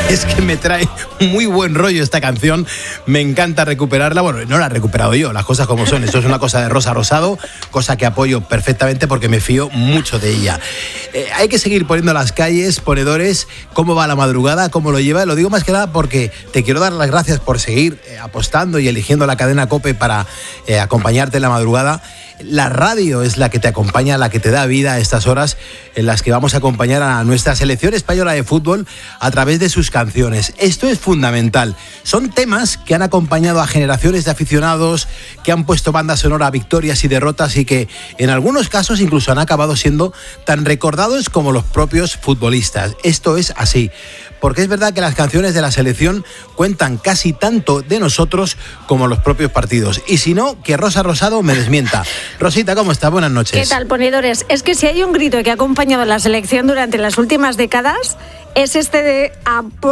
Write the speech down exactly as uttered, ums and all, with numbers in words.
es que me trae muy buen rollo esta canción, me encanta recuperarla. Bueno, no la he recuperado yo, las cosas como son. Esto es una cosa de Rosa Rosado, cosa que apoyo perfectamente porque me fío mucho de ella. Eh, hay que seguir poniendo las calles, ponedores, cómo va la madrugada, cómo lo lleva. Lo digo más que nada porque te quiero dar las gracias por seguir eh, apostando y eligiendo la cadena COPE para eh, acompañarte en la madrugada. La radio es la que te acompaña, la que te da vida a estas horas en las que vamos a acompañar a nuestra selección española de fútbol a través de sus canciones. Esto es fundamental. Son temas que han acompañado a generaciones de aficionados, que han puesto banda sonora a victorias y derrotas y que en algunos casos incluso han acabado siendo tan recordados como los propios futbolistas. Esto es así. Porque es verdad que las canciones de la selección cuentan casi tanto de nosotros como los propios partidos. Y si no, que Rosa Rosado me desmienta. Rosita, ¿cómo está? Buenas noches. ¿Qué tal, ponedores? Es que si hay un grito que ha acompañado a la selección durante las últimas décadas, es este de...